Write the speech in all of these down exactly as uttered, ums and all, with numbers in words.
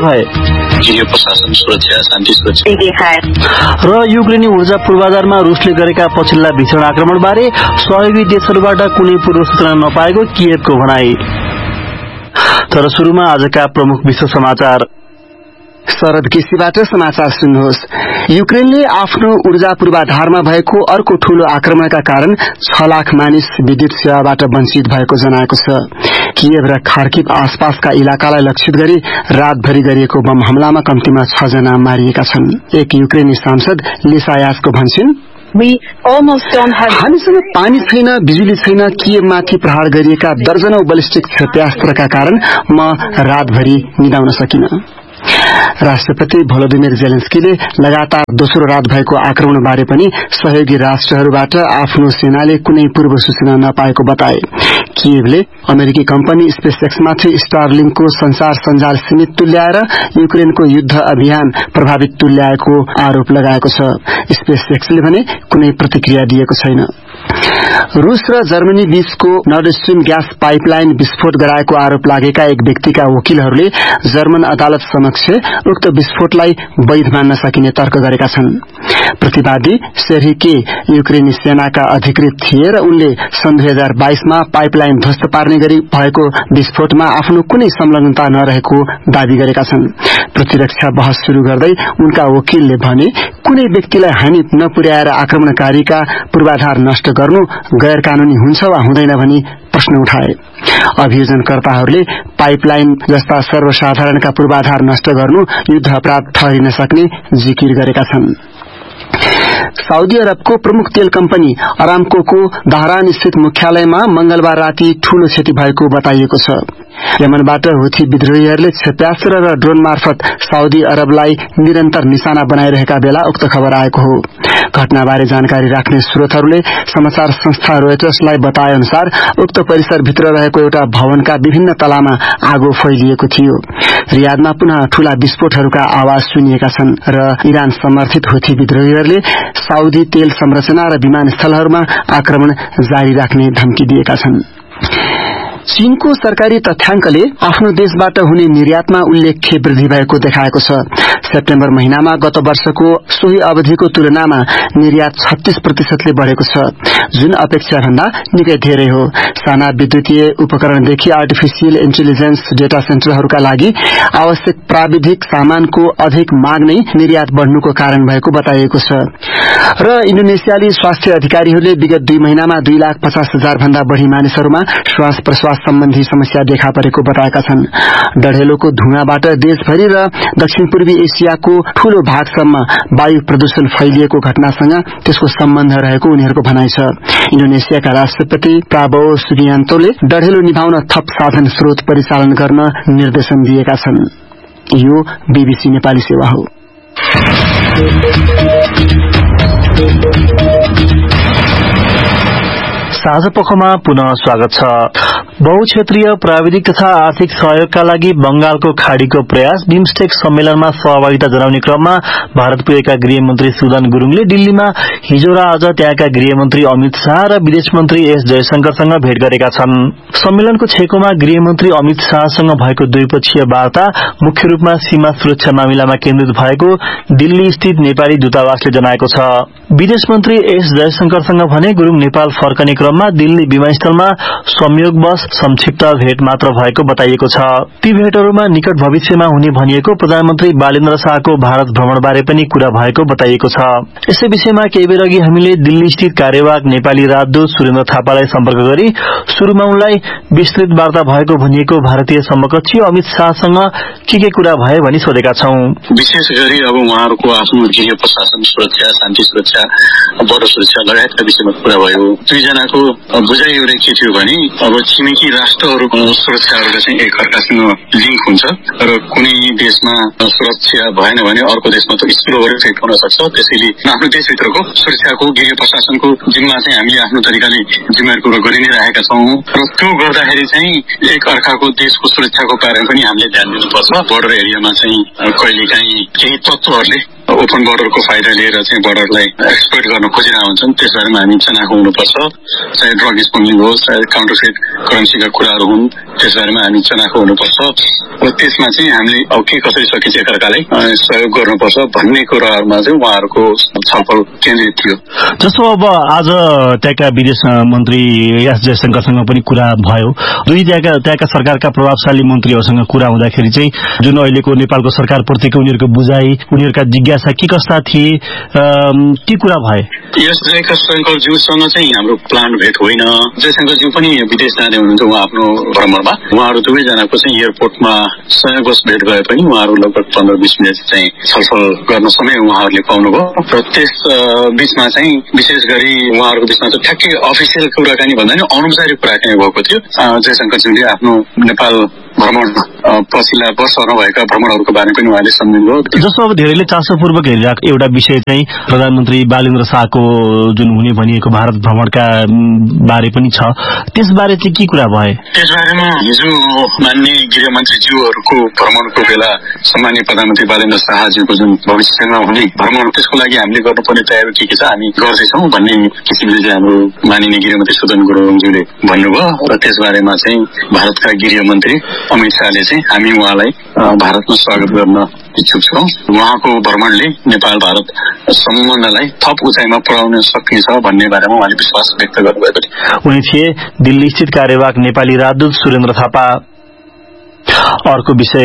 भए गृह प्रशासन सुरक्षा शान्ति सुरक्षा र युक्रेनी ऊर्जा पूर्वाधारमा रुसले गरेका पछिल्ला भीषण आक्रमणबारे सहयोगी देशहरूबाट कुनै पूर्व सूचना नपाएको कियevको भनाई। तर सुरुमा आजका प्रमुख विश्व समाचार। शरद केसीबाट समाचार सुन्नुहोस्। युक्रेनले आफ्नो ऊर्जा पूर्वाधारमा भएको अर्को ठूलो आक्रमणका कारण छ लाख मानिस विद्युत सेवाबाट वञ्चित भएको जनाएको छ। कियेभ र खार्किभ आसपासका इलाकालाई लक्षित गरी रातभरि गरिएको बम हमलामा कम्तीमा छ जना मारिएका छन्। एक युक्रेनी सांसद लिसायासको भन्छन्, हामीसँग पानी छैन, बिजुली छैन। कियेभमाथि प्रहार गरिएका दर्जनौं बलिस्टिक क्षेप्यास्त्रका कारण म रातभरि निदाउन सकिन। राष्ट्रपति भोलोदिमिर जेलेन्स्कीले लगातार दोस्रो रात भएको आक्रमणबारे पनि सहयोगी राष्ट्रहरूबाट आफ्नो सेनाले कुनै पूर्व सूचना नपाएको बताए। कियेभले अमेरिकी कम्पनी स्पेसएक्समाथि स्टारलिङ्कको संचार सञ्जाल सीमित तुल्याएर युक्रेनको युद्ध अभियान प्रभावित तुल्याएको आरोप लगाएको छ। स्पेसएक्सले भने कुनै प्रतिक्रिया दिएको छैन। रूस र जर्मनी बीचको नर्ड स्ट्रीम ग्यास पाइपलाइन विस्फोट गराएको आरोप लागेका एक व्यक्तिका वकिलहरूले जर्मन अदालत समक्ष उक्त विस्फोटलाई वैध मान्न सकिने तर्क गरेका छन्। प्रतिवादी सेर्हिके युक्रेनी सेनाका अधिकृत थिए र उनले सन् दुई हजार बाइसमा पाइपलाइन ध्वस्त पार्ने गरी भएको विस्फोटमा आफ्नो कुनै संलग्नता नरहेको दावी गरेका छन्। प्रतिरक्षा बहस शुरू गर्दै उनका वकिलले भने, कुनै व्यक्तिलाई हानि नपुर्याएर आक्रमणकारीका पूर्वाधार नष्ट गर्नु गैर कानूनी हुन्छ वा हुँदैन भनी प्रश्न उठाए। अभियोजनकर्ताहरूले पाइपलाइन जस्ता सर्वसाधारणका पूर्वाधार नष्ट गर्नु युद्ध अपराध ठहरिन सक्ने जिकिर गरेका छन्। साउदी अरबको प्रमुख तेल कम्पनी अरामकोको दहरान स्थित मुख्यालयमा मंगलबार राति ठूलो क्षति भएको बताइएको छ। यमनबाट हुथी विद्रोहीहरूले क्षेप्यास्त्र र ड्रोन मार्फत साउदी अरबलाई निरन्तर निशाना बनाइरहेका बेला उक्त खबर आएको हो। घटनाबारे जानकारी राख्ने स्रोतहरूले समाचार संस्था रोयटर्सलाई बताए अनुसार उक्त परिसरभित्र रहेको एउटा भवनका विभिन्न तलामा आगो फैलिएको थियो। रियादमा पुनः ठूला विस्फोटहरूका आवाज सुनिएका छन् र इरान समर्थित हुथी विद्रोहीहरूले साउदी तेल संरचना र विमानस्थलहरूमा आक्रमण जारी राख्ने धम्की दिएका छन्। चीनको सरकारी तथ्याङ्कले आफ्नो देशबाट हुने निर्यातमा उल्लेख्य वृद्धि भएको देखाएको छ। सेप्टेम्बर महिनामा गत वर्षको सोही अवधिको तुलनामा निर्यात छत्तीस प्रतिशतले बढ़ेको छ, जुन अपेक्षा भन्दा निकै धेरै हो। साना विद्युतीय उपकरणदेखि आर्टिफिशियल इन्टेलिजेन्स डेटा सेन्टरहरूका लागि आवश्यक प्राविधिक सामानको अधिक माग नै निर्यात बढ़नुको कारण भएको बताइएको छ। र इन्डोनेसियाली स्वास्थ्य अधिकारीहरूले विगत दुई महिनामा दुई लाख पचास हजार भन्दा बढ़ी मानिसहरूमा श्वास प्रश्वास सम्बन्धी समस्या देखा परेको बताएका छन्। डढेलोको धुवाँबाट देशभरि र दक्षिण पूर्वी एसियाको ठूलो भागसम्म वायु प्रदूषण फैलिएको घटनासँग त्यसको सम्बन्ध रहेको उनीहरूको भनाइ छ। इन्डोनेसियाका राष्ट्रपति प्राबोवो सुबियान्तोले डढेलो निभाउन थप साधन स्रोत परिचालन गर्न निर्देशन दिएका छन्। यो बीबीसी नेपाली सेवा हो। साझा पखमा पुनः स्वागत छ। बहुक्षेत्रीय प्राविधिक तथा आर्थिक सहयोगका लागि बंगालको खाड़ीको प्रयास बिम्स्टेक सम्मेलनमा सहभागिता जनाउने क्रममा भारत पुगेका गृहमन्त्री सुदन गुरूङले दिल्लीमा हिजो र आज त्यहाँका गृहमन्त्री अमित शाह र विदेश मन्त्री एस जयशंकरसँग भेट गरेका छन्। सम्मेलनको छेकोमा गृहमन्त्री अमित शाहसँग भएको द्विपक्षीय वार्ता मुख्य रूपमा सीमा सुरक्षा मामिलामा केन्द्रित भएको दिल्ली स्थित नेपाली दूतावासले जनाएको छ। विदेश मन्त्री एस जयशंकरसँग भने गुरूङ नेपाल फर्कने क्रममा दिल्ली विमानस्थलमा संयोगवश संक्षिप्त भेट मात्र भएको बताइएको छ। ती भेटहरूमा निकट भविष्यमा हुने भनिएको प्रधानमन्त्री बालेन्द्र शाहको भारत भ्रमणबारे पनि कुरा भएको बताइएको छ। यसै विषयमा केही बेर अघि हामीले दिल्ली स्थित कार्यवाहक नेपाली राजदूत सुरेन्द्र थापालाई सम्पर्क गरी सुरुमा उनलाई विस्तृत वार्ता भएको भनिएको भारतीय समकक्षी अमित शाहसँग के के कुरा भए भनी सोधेका छौं। विशेष गरी अब उहाँहरूको आफ्नो गृह प्रशासन सुरक्षा शान्ति सुरक्षा बोर्डर सुरक्षा लगायतका विषयमा कुरा भयो। दुईजनाको बुझाइ एउटा के थियो भने अब छिमेकी राष्ट्रहरूको सुरक्षाहरूका चाहिँ एकअर्कासँग लिङ्क हुन्छ र कुनै देशमा सुरक्षा भएन भने अर्को देशमा त स्पिलओभर इफेक्ट हुन सक्छ। त्यसैले आफ्नो देशभित्रको सुरक्षाको गृह प्रशासनको जिम्मा चाहिँ हामीले आफ्नो तरिकाले जिम्मेवारी पूरा गरि नै रहेका छौं र त्यो गर्दाखेरि चाहिँ एक अर्काको देशको सुरक्षाको बारेमा पनि हामीले ध्यान दिनुपर्छ। बोर्डर एरियामा चाहिँ कहिलेकाहीँ केही तत्त्वहरूले ओपन बोर्डरको फाइदा लिएर चाहिँ बोर्डरलाई एक्सप्लोइट गर्न खोजिरहेका हुन्छन् त्यसबारेमा हामी चनाखो हुनुपर्छ। चाहे ड्रग स्मगलिङ होस् चाहे काउन्टरफिट करेन्सीका कुराहरू हुन् त्यसबारेमा हामी चनाखो हुनुपर्छ र त्यसमा चाहिँ हामीले अब के कसरी सकिन्छ एकअर्कालाई सहयोग गर्नुपर्छ भन्ने कुराहरूमा चाहिँ उहाँहरूको छलफल केन्द्रित थियो। जस्तो अब आज त्यहाँका विदेश मन्त्री एस जयशंकरसँग पनि कुरा भयो, दुई त्यहाँका त्यहाँका सरकारका प्रभावशाली मन्त्रीहरूसँग कुरा हुँदाखेरि चाहिँ जुन अहिलेको नेपालको सरकारप्रतिको उनीहरूको बुझाइ उनीहरूका जिज्ञासा के कस्ता थिए के कुरा भए? यस जयशंकरज्यूसँग चाहिँ हाम्रो प्लान भेट होइन। जयशंकरज्यू पनि विदेश जाने हुनुहुन्छ उहाँ आफ्नो भ्रमणमा। उहाँहरू दुवैजनाको चाहिँ एयरपोर्टमा संयोगवश भेट गए पनि उहाँहरू लगभग पन्ध्र बिस मिनट चाहिँ छलफल गर्न समय उहाँहरूले पाउनुभयो र त्यस बीचमा चाहिँ विशेष गरी उहाँहरूको बीचमा चाहिँ ठ्याक्कै अफिसियल कुराकानी भन्दा नि अनौपचारिक कुराकानी भएको थियो। जयशंकरज्यूले आफ्नो नेपाल भ्रमण पछिल्ला वर्षहरूमा भएका भ्रमणहरूको बारे पनि उहाँले सम्झिनुभयो। जस्तो अब धेरैले चासोपूर्वक हेरिरहेको एउटा विषय चाहिँ प्रधानमन्त्री बालेन्द्र शाहको जुन हुने भनिएको भारत भ्रमणका बारे पनि छ, त्यसबारे चाहिँ के कुरा भए? त्यसबारेमा हिजो मान्य गृहमन्त्रीज्यूहरूको भ्रमणको बेला सम्माननीय प्रधानमन्त्री बालेन्द्र शाहज्यूको जुन भविष्यमा हुने भ्रमण त्यसको लागि हामीले गर्नुपर्ने तयारी के के छ हामी गर्दैछौँ भन्ने किसिमले चाहिँ हाम्रो माननीय गृहमन्त्री सुदन गुरुङज्यूले भन्नुभयो र त्यसबारेमा चाहिँ भारतका गृहमन्त्री अमित शाहले चाहिँ हामी उहाँलाई भारतमा स्वागत गर्न इच्छुक छौँ। उहाँको भ्रमणले नेपाल भारत सम्बन्धलाई थप उचाइमा पुर्याउन सक्नेछ भन्ने बारेमा उहाँले विश्वास व्यक्त गर्नुभएको थियो। उनी थिए दिल्ली स्थित कार्यवाहक नेपाली राजदूत सुरेन्द्र थापा। अर्को विषय,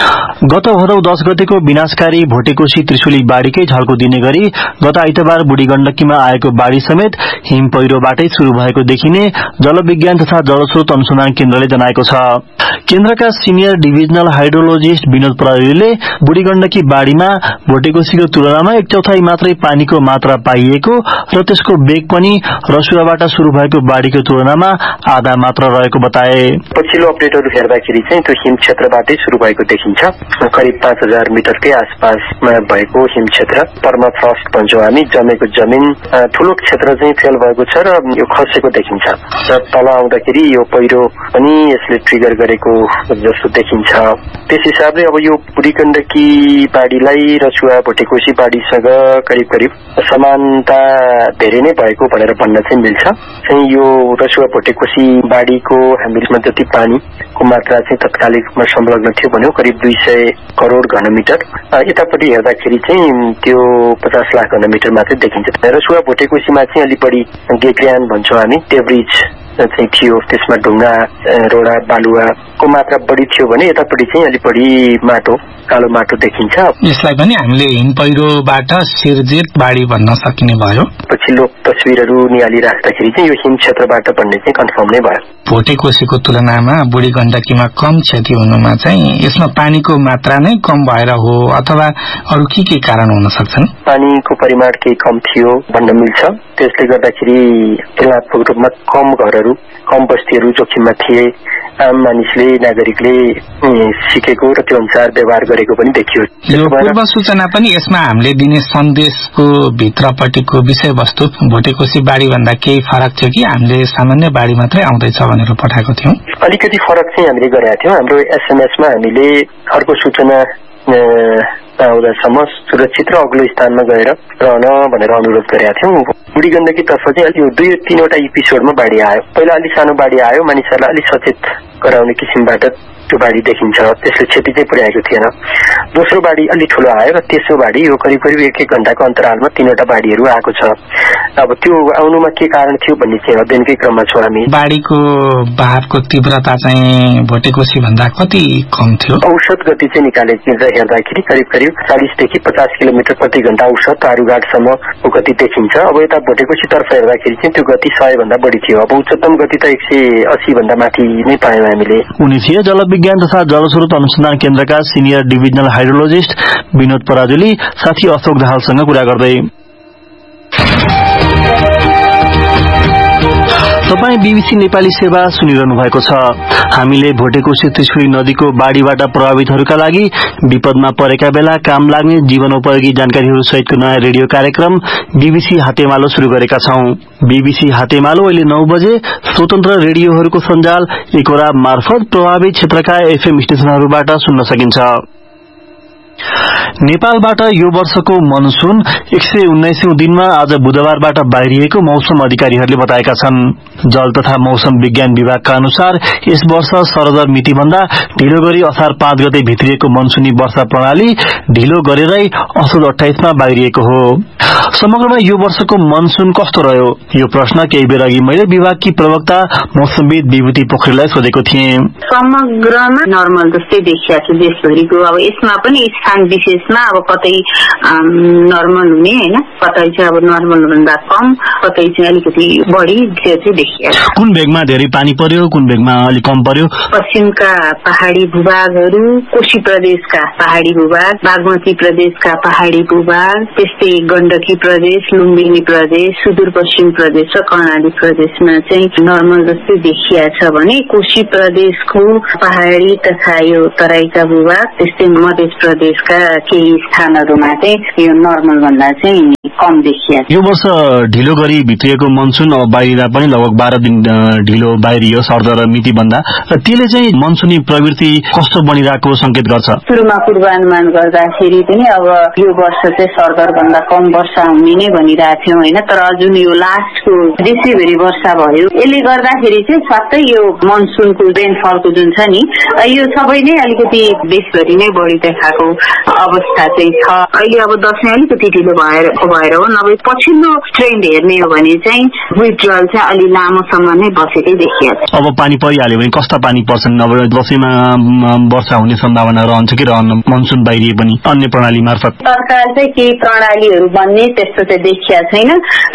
गत भदौ दस गतेको विनाशकारी भोटेकोशी त्रिशुली बाढ़ीकै झल्को दिने गरी गत आइतबार बुढी गण्डकीमा आएको बाढ़ी समेत हिम पहिरोबाटै शुरू भएको देखिने जलविज्ञान तथा जलस्रोत अनुसन्धान केन्द्रले जनाएको छ। केन्द्रका सिनियर डिभिजनल हाइड्रोलोजिस्ट विनोद प्रहरीले बुढी गण्डकी बाढ़ीमा भोटेकोशीको तुलनामा एक चौथाई मात्रै पानीको मात्रा पाइएको र त्यसको वेग पनि रसुवाबाट शुरू भएको बाढ़ीको तुलनामा आधा मात्र रहेको बताए। पछिल्लो अपडेटहरू हेर्दाखेरि चाहिँ त्यो हिम क्षेत्रबाटै शुरू भएको देखिन्छ। करिब पाँच हजार मिटरकै आसपासमा भएको हिम क्षेत्र पर्माफ्रस्ट भन्छौँ हामी, जमेको जमिन ठूलो क्षेत्र चाहिँ फेल भएको छ र यो खसेको देखिन्छ र तल आउँदाखेरि यो पहिरो पनि यसले ट्रिगर गरेको जस्तो देखिन्छ। त्यस हिसाबले अब यो बुढी गण्डकी बाढीलाई रसुवा भोटेकोशी बाढीसँग करिब करिब समानता धेरै नै भएको भनेर भन्न चाहिँ मिल्छ। चाहिँ यो रसुवा भोटेकोशी बाढीको हामीमा जति पानीको मात्रा चाहिँ तत्कालिक रूपमा संलग्न थियो भन्यो करिब दुई सय करोड़ घनमिटर, यतापट्टि हेर्दाखेरि चाहिँ त्यो पचास लाख घनमिटर मात्रै देखिन्छ। रसुवा भोटेकोशीमा चाहिँ अलि बढी गेग्रियान भन्छौँ हामी, टेब्रिज चाहिँ थियो, त्यसमा ढुङ्गा रोडा बालुवाको मात्रा बढी थियो भने यतापट्टि चाहिँ अलि बढी माटो कालो माटो देखिन्छ। यसलाई पनि हामीले हिम पहिरोबाट सिर्जित बाढी भन्न सकिने भयो। पछिल्लो तस्विरहरू निहाली राख्दाखेरि चाहिँ यो हिम क्षेत्रबाट भन्ने चाहिँ कन्फर्म नै भयो। भोटेकोशीको तुलनामा बुढी गण्डकीमा कम क्षति हुनुमा चाहिँ यसमा पानीको मात्रा नै कम भएर हो अथवा अरू के के कारण हुन सक्छन्? पानीको परिमाण केही कम थियो भन्न मिल्छ। त्यसले गर्दाखेरि तुलनात्मक रूपमा कम घरहरू कम बस्तीहरू जोखिममा थिए। आम मानिसले नागरिकले सिकेको र त्यो अनुसार व्यवहार गरेको पनि देखियो। यो पूर्व सूचना पनि यसमा हामीले दिने सन्देशको भित्रपट्टिको विषयवस्तु भोटेकोशी बाढी भन्दा केही फरक थियो कि हामीले सामान्य बाढी मात्रै आउँदैछ भनेर पठाएको थियौं? अलिकति फरक चाहिँ हामीले गरेका थियौं। हाम्रो एसएमएसमा हामीले अर्को सूचना आउँदासम्म सुरक्षित र अग्लो स्थानमा गएर रहन भनेर अनुरोध गरेका थियौं। बुढी गण्डकी तर्फ चाहिँ यो दुई तीनवटा एपिसोडमा बाढी आयो। पहिला अलि सानो बाढी आयो, मानिसहरूलाई अलि सचेत गराउने किसिमबाट त्यो बाढी देखिन्छ, त्यसले क्षति चाहिँ पुर्याएको थिएन। दोस्रो बाढी अलि ठूलो आयो र तेस्रो बाढी यो करिब करिब एक एक घण्टाको अन्तरालमा तीनवटा बाढीहरू आएको छ। अब त्यो आउनुमा के कारण थियो भन्ने चाहिँ अध्ययनकै क्रममा छौँ हामी। बाढीको बहावको तीव्रता चाहिँ भोटेकोशी भन्दा कति कम थियो? औसत गति चाहिँ निकालेर हेर्दाखेरि करिब करिब चालीसदेखि पचास किलोमिटर प्रति घण्टा औसत आरुघाटसम्मको गति देखिन्छ। अब यता भोटेकोशी तर्फ हेर्दाखेरि चाहिँ त्यो गति सय भन्दा बढी थियो। अब उच्चतम गति त एक सय अस्सी भन्दा माथि नै पायौँ हामीले। उनी थिए जलविज्ञान तथा जलस्रोत अनुसन्धान केन्द्रका सिनियर डिभिजनल हाइड्रोलोजिस्ट विनोद पराजुली साथी अशोक दाहालसँग कुरा गर्दै। तपाईँ बीबीसी नेपाली सेवा सुनिरहनु भएको छ। हामीले भोटेकोशी त्रिशुली नदीको बाढीबाट प्रभावितहरूका लागि विपदमा परेका बेला काम लाग्ने जीवनोपयोगी जानकारीहरू सहितको नयाँ रेडियो कार्यक्रम बीबीसी हातेमालो शुरू गरेका छौं। बीबीसी हातेमालो अहिले नौ बजे स्वतन्त्र रेडियोहरूको सञ्जाल एकोरा मार्फत प्रभावित क्षेत्रका एफएम स्टेशनहरूबाट सुन्न सकिन्छ। नेपालबाट यो वर्षको मनसून एक सय उन्नाइसौं दिनमा आज बुधबारबाट बाहिरिएको मौसम अधिकारीहरूले बताएका छन्। जल तथा मौसम विज्ञान विभागका अनुसार यस वर्ष सरदर मितिभन्दा ढिलो गरी असार पाँच गते भित्रिएको मनसूनी वर्षा प्रणाली ढिलो गरेरै असोज अट्ठाइसमा बाहिरिएको हो। समग्रमा यो वर्षको मनसून कस्तो रह्यो, यो प्रश्न केही बेर अघि मैले विभागकी प्रवक्ता मौसमविद विभूति पोखरेललाई सोधेको थिएँ। समग्रमा नर्मल जस्तै देखिया छ देशभरिको। अब यसमा पनि स्थान विशेषमा अब कतै नर्मल हुने हैन, कतै चाहिँ अब नर्मल भन्दा कम, कतै चाहिँ अलिकति बढी त्यो चाहिँ देखिया छ। कुन भेगमा धेरै पानी पर्यो, कुन भेगमा अलि कम पर्यो? पश्चिमका पहाडी भूभागहरू, कोशी प्रदेशका पहाडी भूभाग, बागमती प्रदेशका पहाडी भूभाग, त्यस्तै गण्डकी प्रदेश, लुम्बिनी प्रदेश, सुदूरपश्चिम प्रदेश र कर्णाली प्रदेशमा चाहिँ नर्मल जस्तै देखिया छ भने कोशी प्रदेशको पहाडी तथा यो तराईका भूभाग, त्यस्तै मध्य प्रदेशका केही स्थानहरूमा चाहिँ यो नर्मल भन्दा चाहिँ कम देखिया छ। यो वर्ष ढिलो गरी भित्रिएको मनसून अब बाहिरिँदा पनि लगभग बाह्र दिन ढिलो बाहिरियो सरदर मिति भन्दा, र त्यसले चाहिँ मनसूनी प्रवृत्ति कस्तो बनिरहेको संकेत गर्छ? सुरुमा पूर्वानुमान गर्दाखेरि पनि अब यो वर्ष चाहिँ सरदर भन्दा कम वर्षा हुने नै भनिरहेको थियौं हैन, तर जुन यो लास्टको देशैभरि वर्षा भयो यसले गर्दाखेरि चाहिँ स्वात्तै यो मनसूनको रेनफलको जुन छ नि यो सबै नै अलिकति देशभरि नै बढी देखाएको अवस्था चाहिँ छ। अहिले अब दशैं अलिकति ढिलो भएर भएर हो, नभए पछिल्लो ट्रेन्ड हेर्ने हो भने चाहिँ विथड्रल चाहिँ अलि लामोसम्म नै बसेकै देखिया छ। अब पानी परिहाल्यो भने कस्ता पानी पर्छन्? अब दशैंमा वर्षा हुने सम्भावना रहन्छ कि रहन्न मनसून बाहिरिए पनि अन्य प्रणाली मार्फत? तत्काल चाहिँ केही प्रणालीहरू बन्ने त्यस्तो चाहिँ देखिया छैन,